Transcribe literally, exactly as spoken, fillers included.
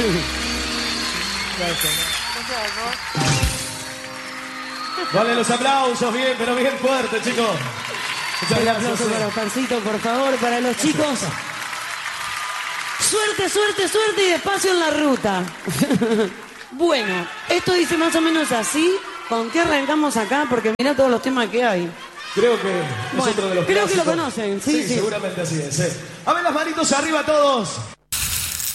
Vale los aplausos, bien, pero bien fuerte, chicos. Muchas El gracias. aplauso para Oscarcito, por favor, para los chicos. Suerte, suerte, suerte y despacio en la ruta. Bueno, esto dice más o menos así. ¿Con qué arrancamos acá? Porque mirá todos los temas que hay. Creo que es Bueno, otro de los creo que lo clásicos. conocen, sí, Sí, sí. seguramente así es. ¿eh? A ver las manitos arriba todos.